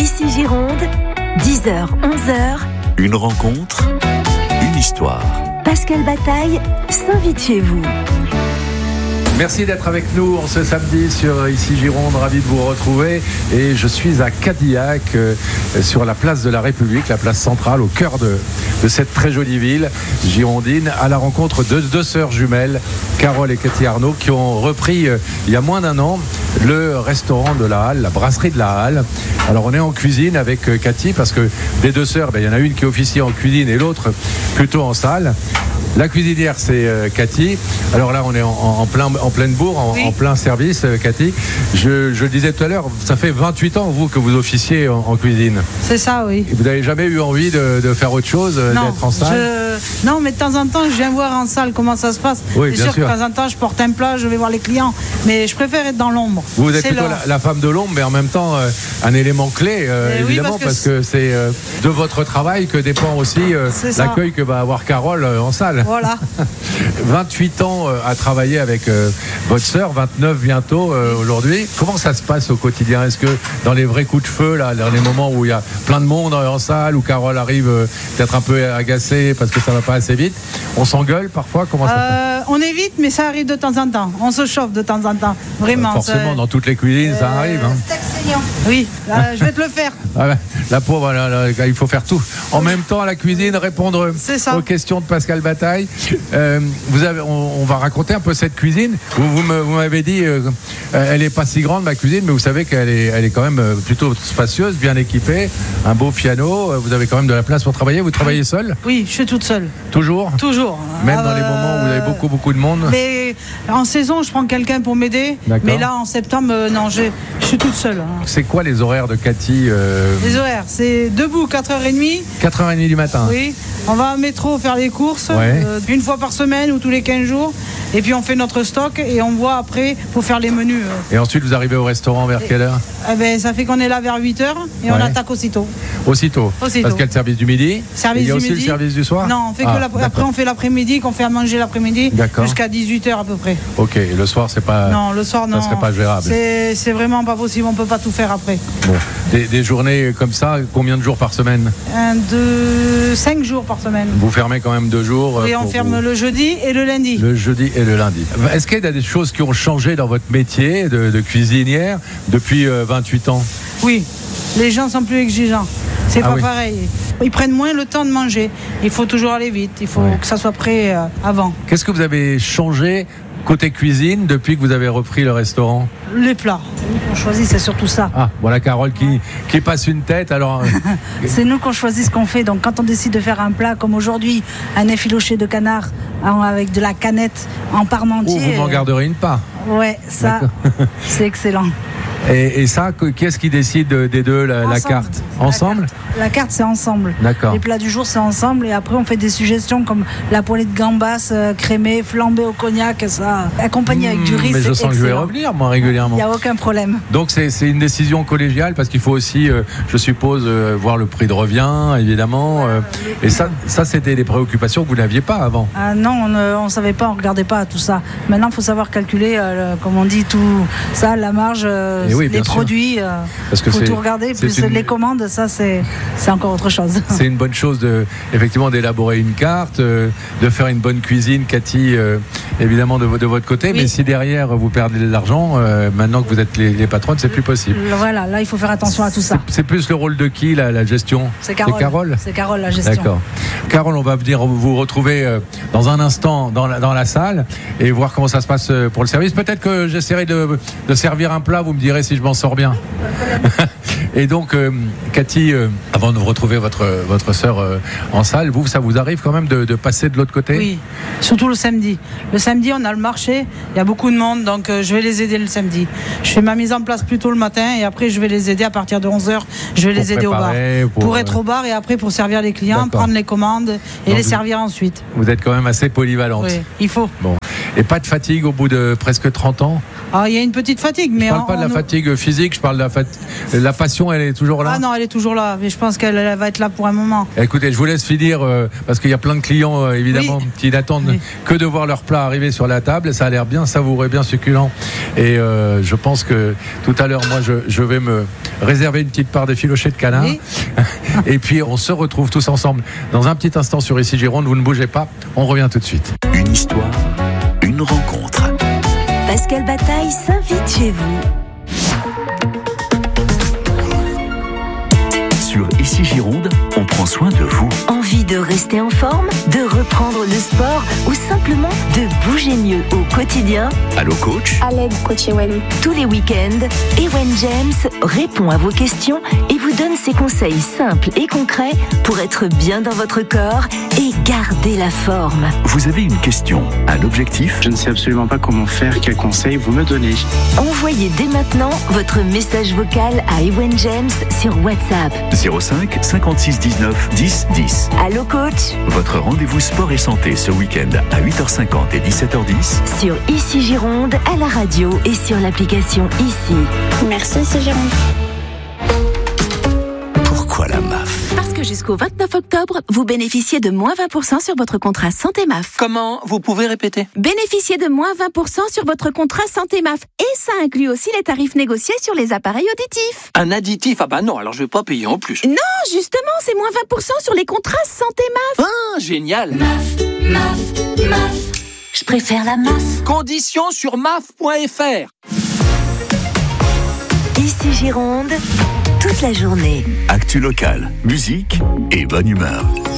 Ici Gironde, 10h, 11h. Une rencontre, une histoire. Pascal Bataille s'invite chez vous. Merci d'être avec nous en ce samedi sur Ici Gironde, ravi de vous retrouver. Et je suis à Cadillac, sur la place de la République, la place centrale, au cœur de cette très jolie ville girondine, à la rencontre de deux sœurs jumelles, Carole et Cathy Arnaud, qui ont repris il y a moins d'un an le restaurant de la Halle, la brasserie de la Halle. Alors on est en cuisine avec Cathy, parce que des deux sœurs, il y en a une qui officie en cuisine et l'autre plutôt en salle. La cuisinière, c'est Cathy. Alors là, on est en pleine bourre, Oui. en plein service, Cathy. Je le disais tout à l'heure, ça fait 28 ans, vous, que vous officiez en cuisine. C'est ça, oui. Et vous n'avez jamais eu envie de faire autre chose, d'être en salle? Non, mais de temps en temps, je viens voir en salle comment ça se passe. Oui, C'est bien sûr sûr. que de temps en temps, je porte un plat, je vais voir les clients. Mais je préfère être dans l'ombre. Vous êtes C'est plutôt la femme de l'ombre, mais en même temps un élément clé, oui, évidemment, parce que c'est de votre travail que dépend aussi C'est ça. l'accueil que va avoir Carole en salle. Voilà. 28 ans à travailler avec votre sœur, 29 bientôt aujourd'hui. Comment ça se passe au quotidien? Est-ce que dans les vrais coups de feu, là, dans les moments où il y a plein de monde en salle, où Carole arrive peut-être un peu agacée parce que ça va pas assez vite, on s'engueule parfois? Comment ça se passe? On évite, mais ça arrive de temps en temps. On se chauffe de temps en temps. Vraiment. Forcément, dans toutes les cuisines, ça arrive. Hein. Steak saignant. Oui, là, je vais te le faire. Ah ouais, la pauvre, là, il faut faire tout. En même temps, à la cuisine, répondre C'est ça. aux questions de Pascal Bataille. On va raconter un peu cette cuisine. Vous m'avez dit, elle n'est pas si grande, ma cuisine, mais vous savez qu'elle est quand même plutôt spacieuse, bien équipée, un beau piano. Vous avez quand même de la place pour travailler. Vous travaillez seule? Oui, je suis toute seule. Toujours? Toujours. Même dans les moments où vous avez beaucoup de monde? Mais en saison, je prends quelqu'un pour m'aider. D'accord. Mais là, en septembre, non, je suis toute seule. C'est quoi les horaires de Cathy? Les horaires, c'est debout 4h30. 4h30 du matin. Oui, on va au métro faire les courses, Ouais. une fois par semaine ou tous les 15 jours. Et puis on fait notre stock et on voit après pour faire les menus. Et ensuite, vous arrivez au restaurant vers quelle heure? Eh ben, ça fait qu'on est là vers 8h et on Ouais. attaque aussitôt. Aussitôt. Aussitôt. Parce qu'il y a le service du midi. Service Et il y a du aussi midi. le service du soir? Non, on fait Ah, après d'accord. on fait l'après-midi, qu'on fait à manger l'après-midi D'accord. jusqu'à 18h à peu près. Ok, et le soir, c'est pas. Non, le soir non. Ça serait pas gérable. C'est vraiment pas possible, on peut pas tout faire après. Bon. Des journées comme ça, combien de jours par semaine? 5 jours par semaine. Vous fermez quand même 2 jours. Et on pour ferme vous- le jeudi et le lundi. le jeudi et le lundi. Est-ce qu'il y a des choses qui ont changé dans votre métier de cuisinière depuis 28 ans? Oui, les gens sont plus exigeants. C'est Ah pas oui. pareil. Ils prennent moins le temps de manger. Il faut toujours aller vite. Il faut Ouais. que ça soit prêt avant. Qu'est-ce que vous avez changé côté cuisine depuis que vous avez repris le restaurant? Les plats. On choisit, c'est surtout ça. Ah, voilà Carole qui passe une tête. Alors, C'est nous qu'on choisit ce qu'on fait. Donc quand on décide de faire un plat comme aujourd'hui, un effiloché de canard avec de la canette en parmentier. vous m'en garderez une part. Ouais, ça, c'est excellent. Et ça, qui est-ce qui décide des deux, la Ensemble. carte? Ensemble? La carte, c'est ensemble. D'accord. Les plats du jour, c'est ensemble. Et après, on fait des suggestions comme la poêlée de gambas crémée, flambée au cognac, ça, accompagné avec du riz. Mais je c'est sens que je vais excellent. revenir, moi, régulièrement. Il n'y a aucun problème. Donc c'est une décision collégiale parce qu'il faut aussi, je suppose, voir le prix de revient, évidemment. Et ça c'était des préoccupations que vous n'aviez pas avant. Ah non, on ne savait pas, on ne regardait pas tout ça. Maintenant, il faut savoir calculer, comme on dit, tout ça, la marge, Et oui, bien les sûr. produits. Parce que faut c'est- tout regarder. c'est Plus une- les commandes, ça, c'est encore autre chose. C'est une bonne chose effectivement d'élaborer une carte, de faire une bonne cuisine, Cathy, évidemment de votre côté. Oui. Mais si derrière vous perdez de l'argent, maintenant que vous êtes les patronnes, c'est plus possible. Voilà, là, il faut faire attention à tout ça. C'est plus le rôle de qui, la gestion? C'est Carole. C'est Carole, la gestion. D'accord. Carole, on va venir vous retrouver dans un instant dans la salle et voir comment ça se passe pour le service. Peut-être que j'essaierai de servir un plat, vous me direz si je m'en sors bien. Et donc, Cathy, avant de vous retrouver votre sœur en salle, ça vous arrive quand même de passer de l'autre côté? Oui, surtout le samedi. Le samedi, on a le marché, il y a beaucoup de monde, donc je vais les aider le samedi. Je fais ma mise en place plus tôt le matin et après je vais les aider à partir de 11h. Je vais Pour les aider au bar. préparer, Pour être au bar et après pour servir les clients, D'accord. prendre les commandes et Donc les vous- servir ensuite. Vous êtes quand même assez polyvalente. Oui, il faut. Bon. Et pas de fatigue au bout de presque 30 ans? Alors, il y a une petite fatigue, mais Je parle pas de la fatigue physique, je parle de la passion, elle est toujours là. Ah non, elle est toujours là, mais je pense qu'elle va être là pour un moment. Écoutez, je vous laisse finir parce qu'il y a plein de clients évidemment qui n'attendent que de voir leur plat arriver sur la table. Ça a l'air bien savoureux, bien succulent. Et je pense que tout à l'heure, moi, je vais me réserver une petite part d'effiloché de canard. Oui. Et puis on se retrouve tous ensemble dans un petit instant sur Ici Gironde. Vous ne bougez pas, on revient tout de suite. Une histoire, une rencontre. Pascal Bataille s'invite chez vous. Sur Ici Gironde, on prend soin de vous. Envie de rester en forme, de reprendre le sport ou simplement de bouger mieux au quotidien? Allô coach? À l'aide, coach Ewen. Tous les week-ends, Ewen James répond à vos questions et vous donne ses conseils simples et concrets pour être bien dans votre corps et garder la forme. Vous avez une question, un objectif? Je ne sais absolument pas comment faire, quels conseils vous me donnez. Envoyez dès maintenant votre message vocal à Ewen James sur WhatsApp. 05 56 19 10 10. Allô coach? Votre rendez-vous sport et santé ce week-end à 8h50 et 17h10. Sur Ici Gironde, à la radio et sur l'application Ici. Merci Ici Gironde. Pourquoi la MAF? Parce que jusqu'au 29 octobre, vous bénéficiez de moins 20% sur votre contrat Santé MAF. Comment? Vous pouvez répéter? Bénéficiez de moins 20% sur votre contrat Santé MAF. Et ça inclut aussi les tarifs négociés sur les appareils auditifs. Un additif? Ah bah non, alors je vais pas payer en plus. Non, justement, c'est moins 20% sur les contrats Santé MAF. Ah, génial. MAF. Je préfère la MAF. Conditions sur maf.fr. Ici Gironde, toute la journée. Actu locale, musique et bonne humeur.